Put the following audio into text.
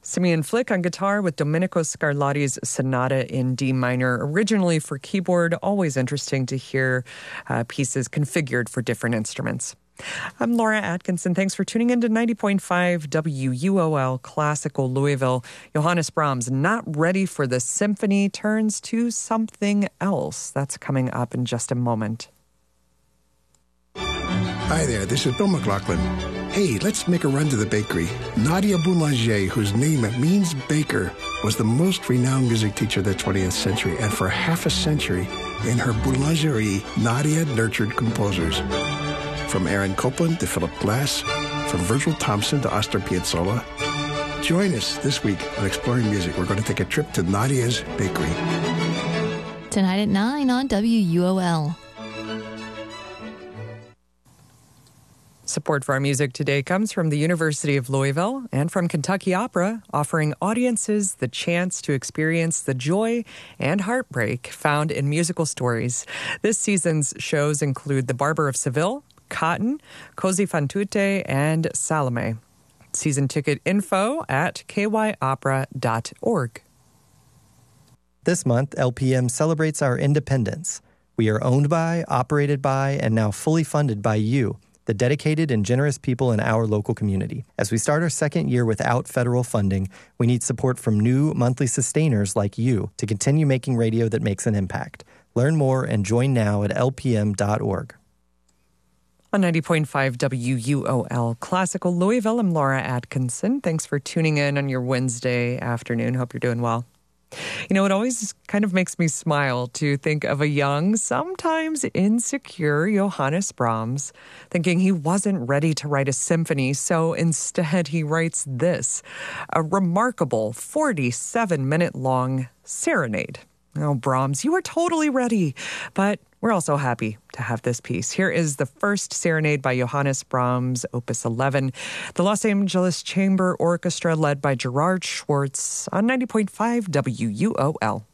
Simeon Flick on guitar with Domenico Scarlatti's Sonata in D minor, originally for keyboard. Always interesting to hear pieces configured for different instruments. I'm Laura Atkinson. Thanks for tuning in to 90.5 WUOL Classical Louisville. Johannes Brahms, not ready for the symphony, turns to something else. That's coming up in just a moment. Hi there, this is Bill McLaughlin. Hey, let's make a run to the bakery. Nadia Boulanger, whose name means baker, was the most renowned music teacher of the 20th century, and for half a century, in her boulangerie, Nadia nurtured composers. From Aaron Copland to Philip Glass, from Virgil Thompson to Astor Piazzolla. Join us this week on Exploring Music. We're going to take a trip to Nadia's Bakery. Tonight at 9 on WUOL. Support for our music today comes from the University of Louisville and from Kentucky Opera, offering audiences the chance to experience the joy and heartbreak found in musical stories. This season's shows include The Barber of Seville, Cotton, Così fan tutte, and Salome. Season ticket info at kyopera.org. This month, LPM celebrates our independence. We are owned by, operated by, and now fully funded by you, the dedicated and generous people in our local community. As we start our second year without federal funding, we need support from new monthly sustainers like you to continue making radio that makes an impact. Learn more and join now at lpm.org. On 90.5 WUOL Classical Louisville, I'm Laura Atkinson. Thanks for tuning in on your Wednesday afternoon. Hope you're doing well. You know, it always kind of makes me smile to think of a young, sometimes insecure Johannes Brahms, thinking he wasn't ready to write a symphony, so instead he writes this, a remarkable 47-minute-long serenade. Oh, Brahms, you were totally ready, but we're also happy to have this piece. Here is the first serenade by Johannes Brahms, Opus 11, the Los Angeles Chamber Orchestra led by Gerard Schwartz on 90.5 WUOL.